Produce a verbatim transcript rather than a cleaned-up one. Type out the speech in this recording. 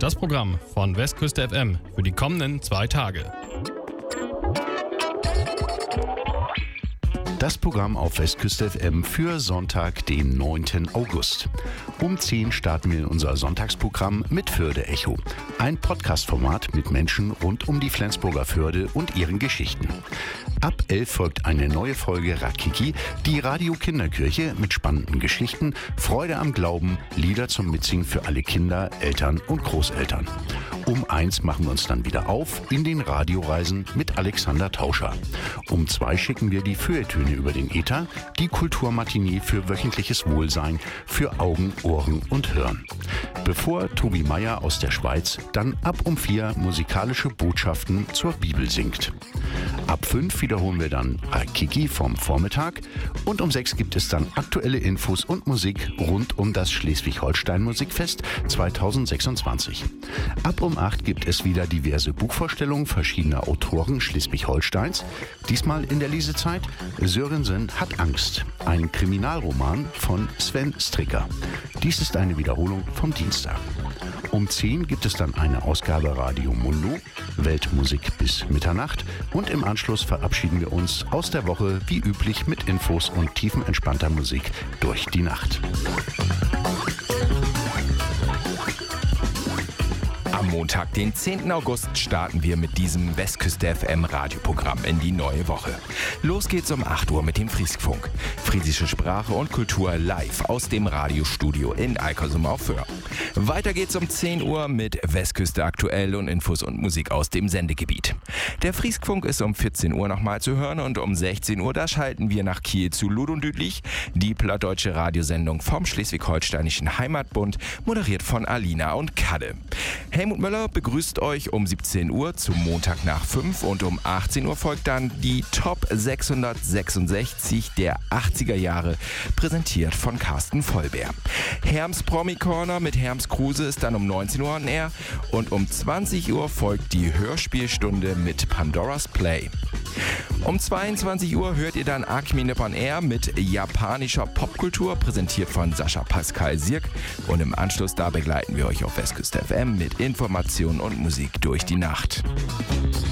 das Programm von Westküste F M für die kommenden zwei Tage. Das Programm auf Westküste F M für Sonntag, den neunten August. Um zehn starten wir in unser Sonntagsprogramm mit Förde Echo. Ein Podcast-Format mit Menschen rund um die Flensburger Förde und ihren Geschichten. Ab elf folgt eine neue Folge Rakiki, die Radio-Kinderkirche mit spannenden Geschichten, Freude am Glauben, Lieder zum Mitsingen für alle Kinder, Eltern und Großeltern. Um eins machen wir uns dann wieder auf in den Radioreisen mit Alexander Tauscher. Um zwei schicken wir die Feuilletöne über den Äther, die Kulturmatinee für wöchentliches Wohlsein, für Augen, Ohren und Hören. Bevor Tobi Meier aus der Schweiz dann ab um vier musikalische Botschaften zur Bibel singt. Ab fünf wiederholen wir dann Rakiki vom Vormittag und um sechs gibt es dann aktuelle Infos und Musik rund um das Schleswig-Holstein-Musikfest zweitausendsechsundzwanzig. Ab um acht gibt es wieder diverse Buchvorstellungen verschiedener Autoren Schleswig-Holsteins. Diesmal in der Lesezeit Sörensen hat Angst, ein Kriminalroman von Sven Stricker. Dies ist eine Wiederholung vom Dienstag. Um zehn gibt es dann eine Ausgabe Radio Mundo, Weltmusik bis Mitternacht und im Anschluss verabschieden wir uns aus der Woche wie üblich mit Infos und tiefenentspannter Musik durch die Nacht. Am Montag, den zehnten August, starten wir mit diesem Westküste F M Radioprogramm in die neue Woche. Los geht's um acht Uhr mit dem Frieskfunk. Friesische Sprache und Kultur live aus dem Radiostudio in Eikersum auf Föhr. Weiter geht's um zehn Uhr mit Westküste aktuell und Infos und Musik aus dem Sendegebiet. Der Frieskfunk ist um vierzehn Uhr nochmal zu hören und um sechzehn Uhr, da schalten wir nach Kiel zu Ludum Düdlich, die plattdeutsche Radiosendung vom Schleswig-Holsteinischen Heimatbund, moderiert von Alina und Kalle. Helmut Möller begrüßt euch um siebzehn Uhr zum Montag nach fünf und um achtzehn Uhr folgt dann die Top sechshundertsechsundsechzig der achtziger Jahre, präsentiert von Carsten Vollbeer. Herms Promi Corner mit Herms Kruse ist dann um neunzehn Uhr on air und um zwanzig Uhr folgt die Hörspielstunde mit Pandora's Play. Um zweiundzwanzig Uhr hört ihr dann Akimi Nippon Air mit japanischer Popkultur, präsentiert von Sascha Pascal Sirk. Und im Anschluss da begleiten wir euch auf Westküste F M mit Informationen und Musik durch die Nacht.